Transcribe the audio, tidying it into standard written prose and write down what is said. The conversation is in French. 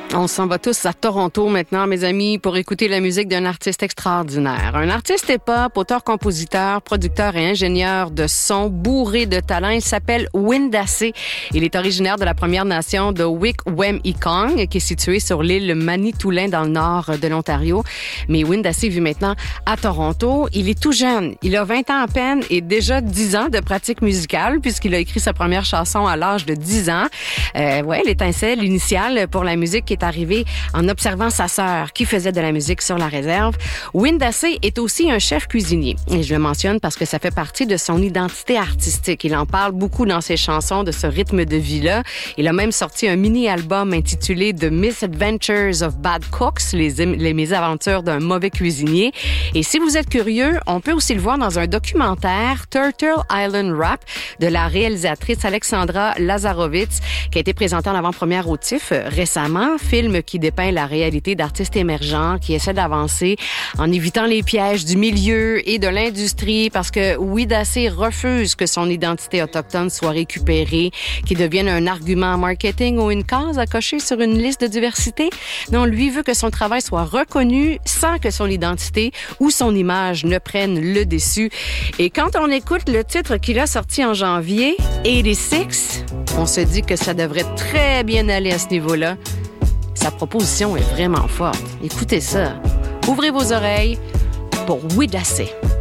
On s'en va tous à Toronto maintenant, mes amis, pour écouter la musique d'un artiste extraordinaire. Un artiste hip-hop, auteur-compositeur, producteur et ingénieur de son, bourré de talent. Il s'appelle Windacé. Il est originaire de la Première Nation de Wikwemikong, qui est située sur l'île Manitoulin dans le nord de l'Ontario. Mais Windacé vit maintenant à Toronto. Il est tout jeune. Il a 20 ans à peine et déjà 10 ans de pratique musicale, puisqu'il a écrit sa première chanson à l'âge de 10 ans. L'étincelle initiale pour la musique qui est arrivé en observant sa sœur qui faisait de la musique sur la réserve. Windacé est aussi un chef cuisinier. Et je le mentionne parce que ça fait partie de son identité artistique. Il en parle beaucoup dans ses chansons de ce rythme de vie-là. Il a même sorti un mini-album intitulé The Misadventures of Bad Cooks, les mésaventures d'un mauvais cuisinier. Et si vous êtes curieux, on peut aussi le voir dans un documentaire Turtle Island Rap de la réalisatrice Alexandra Lazarovitz qui a été présenté en avant-première au TIFF récemment. Film qui dépeint la réalité d'artistes émergents qui essaient d'avancer en évitant les pièges du milieu et de l'industrie parce que Windacé refuse que son identité autochtone soit récupérée, qu'il devienne un argument marketing ou une case à cocher sur une liste de diversité. Non, lui veut que son travail soit reconnu sans que son identité ou son image ne prennent le dessus. Et quand on écoute le titre qu'il a sorti en janvier, 86, on se dit que ça devrait très bien aller à ce niveau-là. Sa proposition est vraiment forte. Écoutez ça. Ouvrez vos oreilles pour Windacé.